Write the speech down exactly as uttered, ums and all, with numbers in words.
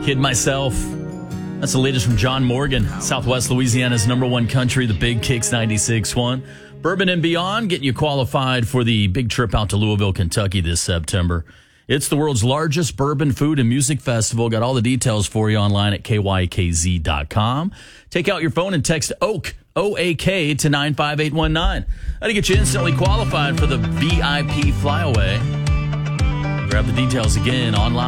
Kidding myself. That's the latest from John Morgan, Southwest Louisiana's number one country, the Big Kicks ninety-six point one. Bourbon and Beyond, getting you qualified for the big trip out to Louisville, Kentucky this September. It's the world's largest bourbon, food, and music festival. Got all the details for you online at K Y K Z dot com. Take out your phone and text OAK, O A K, to nine five eight one nine. That'll get you instantly qualified for the V I P flyaway. Grab the details again online.